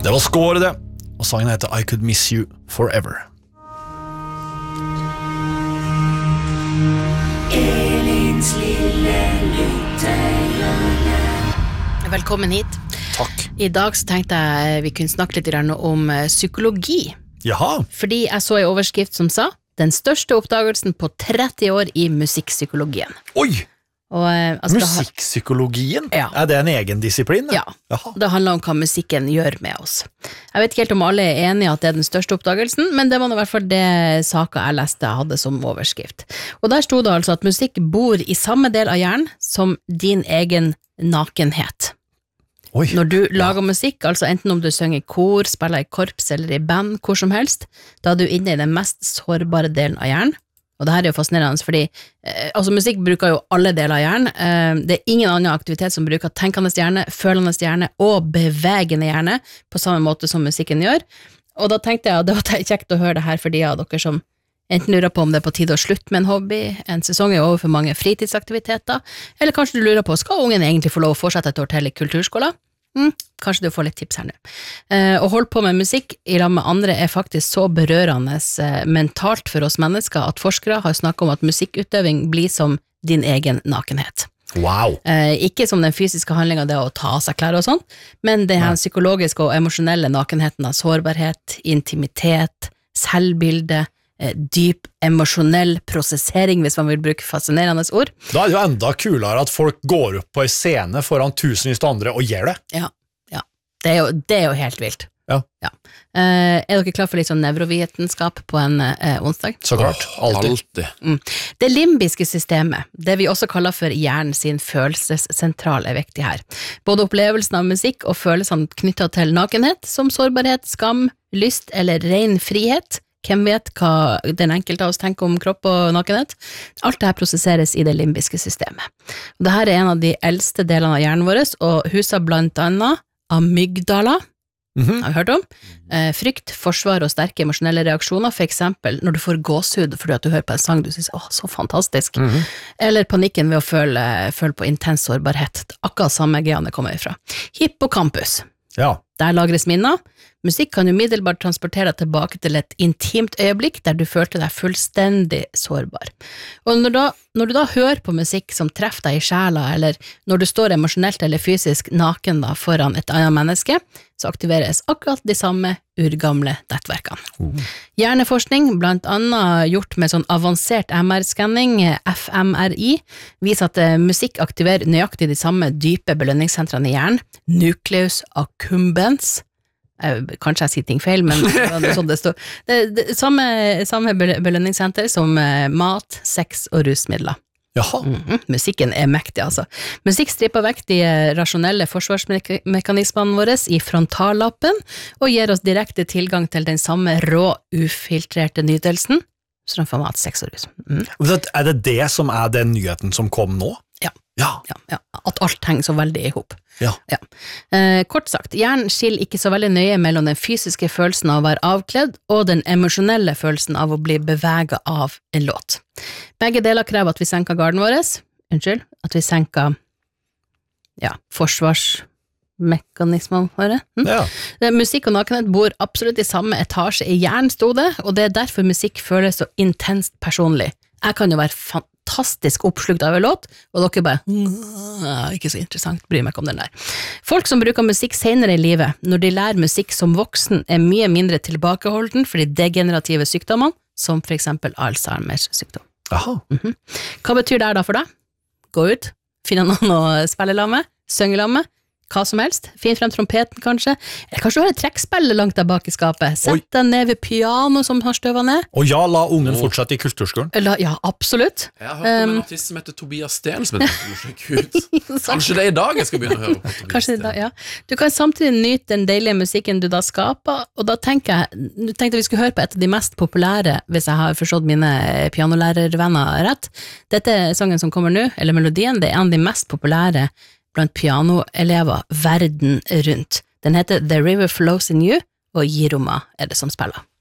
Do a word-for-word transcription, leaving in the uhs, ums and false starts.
Det var Score det, og sangen heter I Could Miss You Forever. Elins lille lyttehjørne. Velkommen hit. Takk. I dag så tenkte jeg vi kunne snakke litt om psykologi. Jaha. Fordi jeg så en overskrift som sa den største oppdagelsen på tretti år i musikkpsykologien. Oi! Og, altså, Musikkpsykologien? Ja. Er det en egen disiplin? Ja, Jaha. Det handler om hva musikken gjør med oss. Jeg vet ikke helt om alle er enige at det er den største oppdagelsen, men det var i hvert fall det saken jeg leste hadde som overskrift. Og der stod det altså at musikk bor i samme del av hjernen som din egen nakenhet. Oi. Når du lager ja. musikk, altså enten om du synger i kor, spiller i korps eller i band, hvor som helst, da er du inne i den mest sårbare delen av hjernen. Og det her er jo fascinerende, fordi eh, altså musikk bruker jo alle deler av hjernen. Eh, det er ingen annen aktivitet som bruker tenkende hjerne, følende hjerne og bevegende hjerne på samme måte som musikken gjør. Og da tenkte jeg at det var kjekt å høre det her for de av dere som enten lurer på om det er på tide å slutte med en hobby, en sesong er over for mange fritidsaktiviteter, eller kanskje du lurer på, skal ungen egentlig få lov å fortsette et år til i kulturskolen? Mm, kanskje du får litt tips her nå. Eh, å holde på med musikk i lag med andre er faktisk så berørende eh, mentalt for oss mennesker at forskere har snakket om at musikkutøving blir som din egen nakenhet. Wow. Eh, ikke som den fysiske handlingen det å ta av seg klær og sånn, men det her psykologiske og emosjonelle nakenheten av sårbarhet, intimitet, selvbilde, dyp emosjonell prosessering, hvis man vil bruke fascinerende ord. Da er det jo enda kulere at folk går opp på en scene foran tusenvis av andre og gjør det. Ja, ja. Det er jo, det er jo helt vilt. Ja. Ja. Eh, er dere klar for litt sånn nevrovitenskap på en eh, onsdag? Så klart, alltid. Alltid. Mm. Det limbiske systemet, det vi også kaller for hjernen sin følelsessentral, er viktig her. Både opplevelsen av musikk og følelsene knyttet til nakenhet, som sårbarhet, skam, lyst eller ren frihet. Hvem vet hva den enkelte av oss tenker om kropp og nakenhet? Alt dette prosesseres i det limbiske systemet. Dette er en av de eldste delene av hjernen vår, og huser blant annet amygdala, Mm-hmm. har vi hørt om? Eh, frykt, forsvar og sterke emosjonelle reaksjoner, for eksempel når du får gåshud fordi at du hører på en sang du synes, åh, så fantastisk. Mm-hmm. Eller panikken ved å føle, føle på intens sårbarhet. Akkurat samme greiene kommer ifra. Hippocampus. Ja. Der lagres minner. Musikk kan umiddelbart transportere deg tilbake til et intimt øyeblikk der du følte deg fullstendig sårbar. Og når, da, når du da hører på musikk som treffer deg i sjela, eller når du står emosjonelt eller fysisk naken da, foran et annet menneske, så aktiveres akkurat de samme urgamle nettverkene. Uh. Hjerneforskning, blant annet gjort med sånn avansert M R-skanning, F M R I, viser at uh, musikk aktiverer nøyaktig de samme dype belønningssentrene i hjernen, nucleus accumbens. Kanskje jeg sier ting feil, men det, sånn det står. Det, det, samme, samme belønningssenter som uh, mat, sex og rusmidler. Jaha. Mm-hmm. Musikken er mektig, altså. Musikk stripper vekk de rasjonelle forsvarsmekanismene våre i frontallappen, og gir oss direkte tilgang til den samme rå, ufiltrerte nytelsen, som for mat, sex og rus. Mm. Er det det som er den nyheten som kom nå? Ja. Ja. Ja, ja. At alt henger så veldig i hop. Ja. Ja. Eh, kort sagt, hjernen skiller ikke så veldig nøye mellom den fysiske følelsen av å være avkledd og den emosjonelle følelsen av å bli beveget av en låt. Begge deler krever at vi senker garden vår, unnskyld, at vi senker ja, forsvarsmekanismene våre. Hm? Ja. Musikk og nakenhet bor absolutt i samme etasje i hjernen, stod det, og det er derfor musikk føles så intenst personlig. Jeg kan jo være fantastisk oppslukt av en låt, og dere bare ikke så interessant, bryr meg ikke om den der. Folk som bruker musikk senere i livet, når de lærer musikk som voksen, er mye mindre tilbakeholden for de degenerative sykdommene, som for eksempel Alzheimers sykdom. Aha. Mm-hmm. Hva betyr det da for deg? Gå ut, finne noen å spille sammen med, synge sammen med, hva som helst, finn frem trompeten kanskje, eller kanskje du har et trekkspill langt der bak i skapet, sett Oi. deg ned ved piano som har støvet ned. Og ja, la ungen fortsette i kulturskolen. La, ja, absolutt. Jeg har hørt om Um, en artist som heter Tobias Steen, som heter sjekke ut. Kanskje det er i dag jeg skal begynne å høre på Tobias Kanskje Steen. da, ja. Du kan samtidig nyte den deilige musikken du da skaper, og da tenker jeg, du tenkte vi skulle høre på et av de mest populære, hvis jeg har forstått mine pianolærervenner rett. Dette er sangen som kommer nå, eller melodien, det er en av de mest populære blant pianoelever verden rundt. Den heter The River Flows in You, og Jiroma er det som spiller.